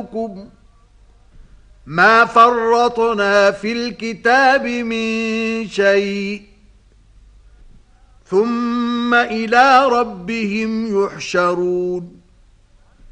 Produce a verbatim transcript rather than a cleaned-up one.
أَجَلُكُمْ مَا فَرَّطْنَا فِي الْكِتَابِ مِنْ شَيْءٍ ثُمَّ إِلَى رَبِّهِمْ يُحْشَرُونَ